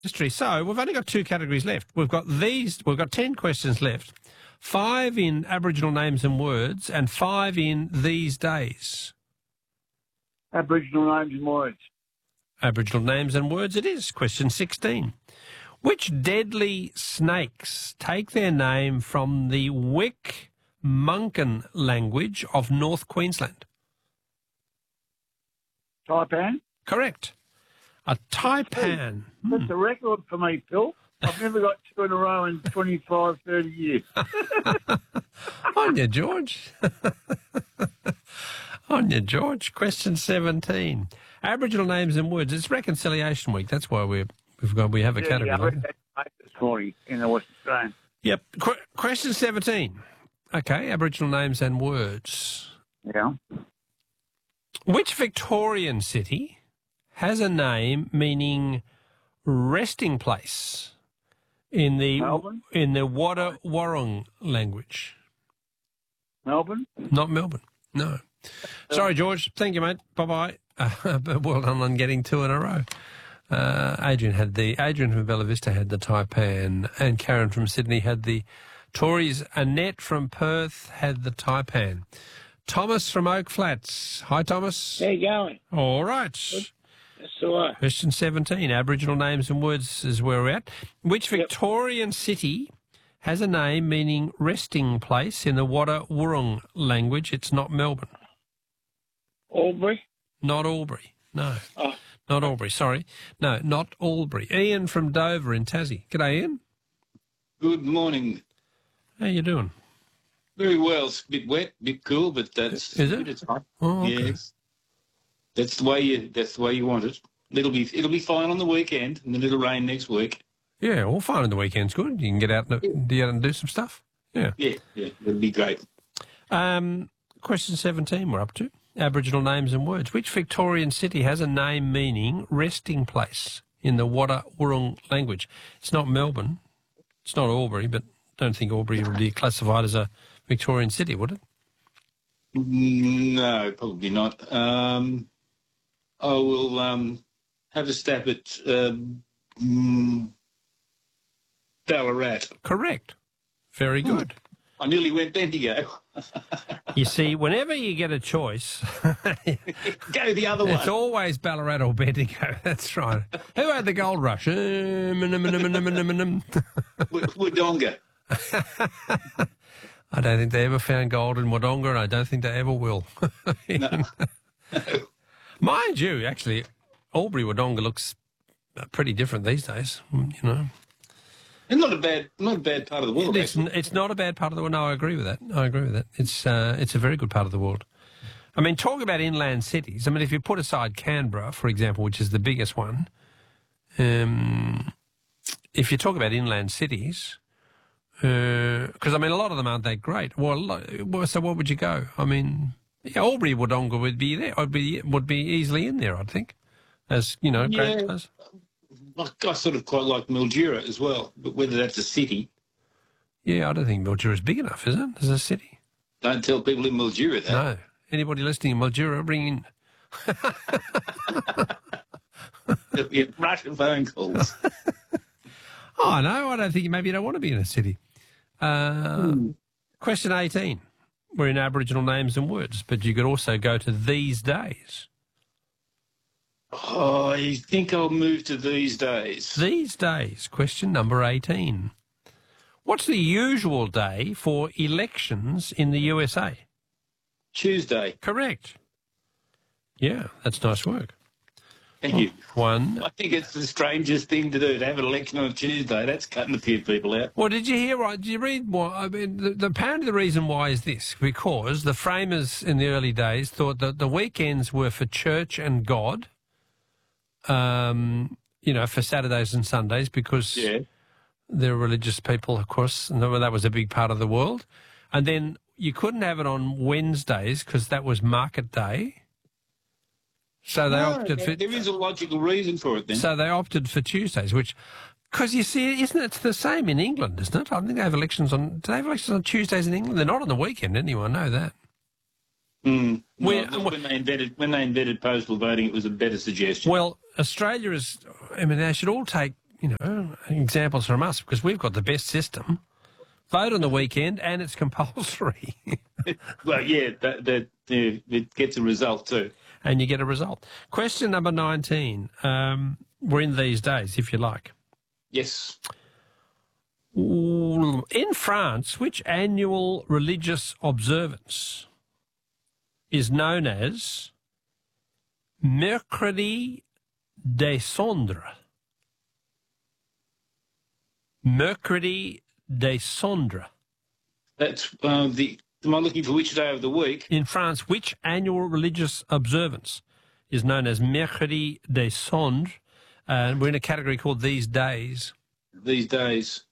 History. So we've only got 2 categories left. We've got 10 questions left. 5 in Aboriginal names and words and 5 in these days. Aboriginal names and words. Aboriginal names and words it is. Question 16. Which deadly snakes take their name from the Wick-Munkin language of North Queensland? Taipan? Correct. A taipan. That's a record for me, Phil. I've never got 2 in a row in 25, 30 years. On you, George. On you, George. Question 17. Aboriginal names and words. It's Reconciliation Week. That's why we have a category. Yeah, I read that this morning in the Western Australian. Yep. Question 17. Okay, Aboriginal names and words. Yeah. Which Victorian city has a name meaning resting place in the Melbourne? in the Wada Wurrung language? Melbourne? Not Melbourne. No. Sorry, George. Thank you, mate. Bye-bye. Well done on getting 2 in a row. Adrian from Bella Vista had the taipan, and Karen from Sydney had the Tories. Annette from Perth had the taipan. Thomas from Oak Flats. Hi, Thomas. How you going? All right. That's all right. Question 17. Aboriginal names and words is where we're at. Which Victorian city has a name meaning resting place in the Wada Wurrung language? It's not Melbourne. Albury? Not Albury. No. Oh. Not Albury, sorry. No, not Albury. Ian from Dover in Tassie. G'day, Ian. Good morning. How you doing? Very well. It's a bit wet, a bit cool, but that's Is it? It's hot. Oh, okay. Yes. That's the way you want it. It'll be fine on the weekend, and then it'll rain next week. Yeah, all fine on the weekend's good. You can get out and do some stuff. Yeah. Yeah, it'll be great. Question 17 we're up to. Aboriginal names and words. Which Victorian city has a name meaning resting place in the Wada Wurrung language? It's not Melbourne. It's not Albury, but I don't think Albury would be classified as a Victorian city, would it? No, probably not. I will have a stab at Ballarat. Correct. Very good. I nearly went Bendigo. You see, whenever you get a choice, Go the other it's one. always Ballarat or Bendigo. That's right. Who had the gold rush? Wodonga. I don't think they ever found gold in Wodonga, and I don't think they ever will. No. Mind you, actually, Albury Wodonga looks pretty different these days, you know. It's not a bad part of the world. It's not a bad part of the world. No, I agree with that. It's a very good part of the world. I mean, talk about inland cities. I mean, if you put aside Canberra, for example, which is the biggest one, if you talk about inland cities, because, I mean, a lot of them aren't that great. Well, so what would you go? I mean, Albury Wodonga would be there. Would be easily in there, I think, as, you know, great place. I sort of quite like Mildura as well, but whether that's a city. Yeah, I don't think Mildura is big enough, is it, as a city? Don't tell people in Mildura that. No. Anybody listening in Mildura, bring in. There'll be a rush of phone calls. Oh, no, I don't think maybe you don't want to be in a city. Question 18. We're in Aboriginal names and words, but you could also go to these days. Oh, I think I'll move to these days. These days, question number 18. What's the usual day for elections in the USA? Tuesday. Correct. Yeah, that's nice work. Thank you. One. I think it's the strangest thing to do, to have an election on a Tuesday. That's cutting a few people out. Well, did you hear? Did you read? What I mean, apparently the reason why is this: because the framers in the early days thought that the weekends were for church and God. You know, for Saturdays and Sundays, because they're religious people, of course, and that was a big part of the world. And then you couldn't have it on Wednesdays because that was market day. So they opted for... There is a logical reason for it then. So they opted for Tuesdays, which... Because you see, isn't it the same in England, isn't it? I think they have elections on... Do they have elections on Tuesdays in England? They're not on the weekend, anyway, I know that. When they invented postal voting, it was a better suggestion. Well, Australia is... I mean, they should all take examples from us because we've got the best system. Vote on the weekend and it's compulsory. Well, yeah, it gets a result too. And you get a result. Question number 19. We're in these days, if you like. Yes. In France, which annual religious observance is known as Mercredi des Cendres? Mercredi des Cendres. That's am I looking for which day of the week? In France, which annual religious observance is known as Mercredi des Cendres? We're in a category called These Days. These days.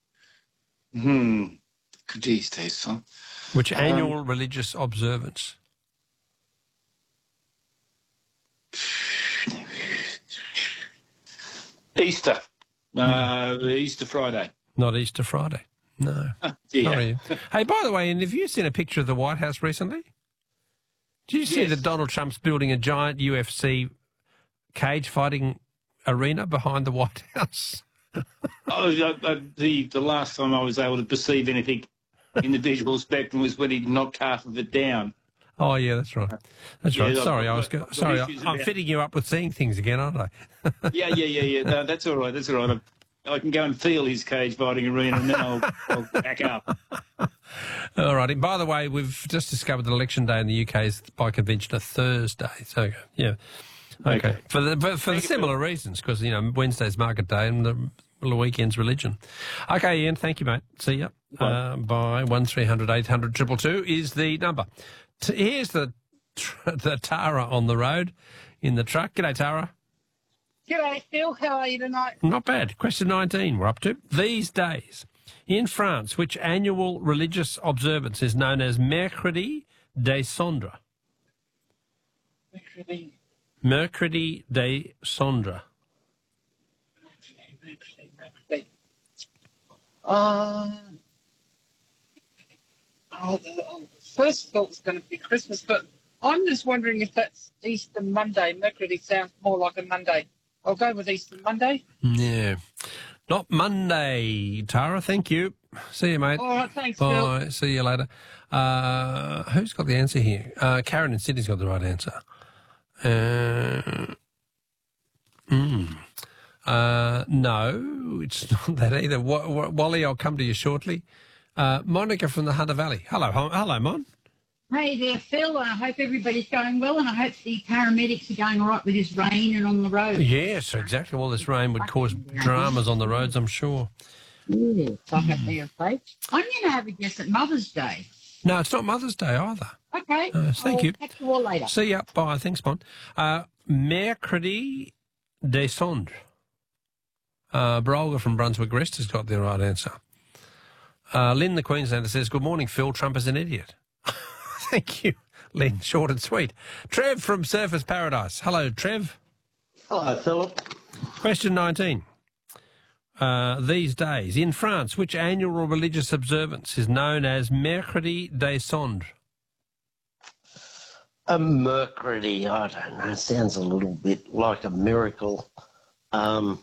These days, son. Which annual religious observance? Easter. Easter Friday. Not Easter Friday. No. Yeah. Sorry. Hey, by the way, and have you seen a picture of the White House recently? Did you see Yes. that Donald Trump's building a giant UFC cage fighting arena behind the White House? The last time I was able to perceive anything in the visual spectrum was when he knocked half of it down. Oh, yeah, that's right. That's Yeah, right. Sorry, I've issues I'm about- fitting you up with seeing things again, aren't I? Yeah. No, that's all right. That's all right. I can go and feel his cage fighting arena, and then I'll back up. All right. And by the way, we've just discovered that Election Day in the UK is by convention a Thursday. So, yeah. Okay. For the similar reasons, because, Wednesday's market day and the weekend's religion. Okay, Ian, thank you, mate. See ya. By 1300 800 222 is the number. Here's the Tara on the road in the truck. G'day, Tara. G'day, Phil. How are you tonight? Not bad. Question 19 we're up to. These days, in France, which annual religious observance is known as Mercredi des Cendres? Mercredi des Cendres. First thought was going to be Christmas, but I'm just wondering if that's Easter Monday. Mercury sounds more like a Monday. I'll go with Easter Monday. Yeah. Not Monday, Tara. Thank you. See you, mate. All right, thanks, Bye. Phil. See you later. Who's got the answer here? Karen in Sydney's got the right answer. No, it's not that either. Wally, I'll come to you shortly. Monica from the Hunter Valley. Hello, Mon. Hey there, Phil. I hope everybody's going well, and I hope the paramedics are going all right with this rain and on the road. Yes, exactly. Well, this rain would cause dramas on the roads, I'm sure. Yes, I hope they're safe. I'm going to have a guess at Mother's Day. No, it's not Mother's Day either. Okay. Thank I'll you. catch you all later. See ya. Bye. Thanks, Mon. Mercredi des Cendres. Brolga from Brunswick Rest has got the right answer. Lynn, the Queenslander, says, good morning, Phil. Trump is an idiot. Thank you, Lynn. Short and sweet. Trev from Surfers Paradise. Hello, Trev. Hello, Philip. Question 19. These days, in France, which annual religious observance is known as Mercredi des Cendres? A Mercredi, I don't know, sounds a little bit like a miracle. Am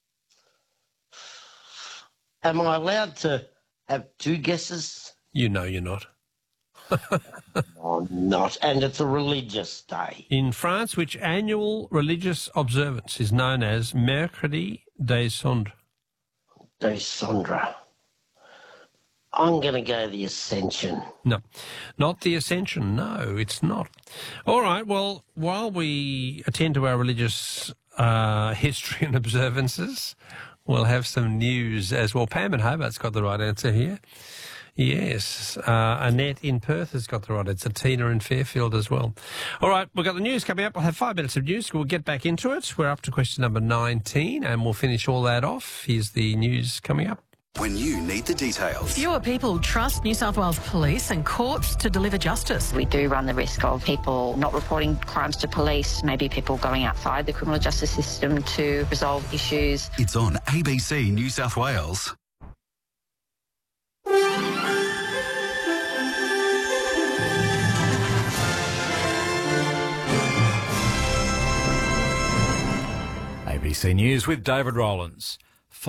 I allowed to have two guesses? You know you're not. I'm not, and it's a religious day. In France, which annual religious observance is known as Mercredi des Cendres? Des Cendres. I'm going to go the Ascension. No, not the Ascension. No, it's not. All right, well, while we attend to our religious history and observances, we'll have some news as well. Pam in Hobart's got the right answer here. Yes, Annette in Perth has got the right answer. Tina in Fairfield as well. All right, we've got the news coming up. We'll have 5 minutes of news. We'll get back into it. We're up to question number 19, and we'll finish all that off. Here's the news coming up. When you need the details. Fewer people trust New South Wales police and courts to deliver justice. We do run the risk of people not reporting crimes to police, maybe people going outside the criminal justice system to resolve issues. It's on ABC New South Wales. ABC News with David Rowlands.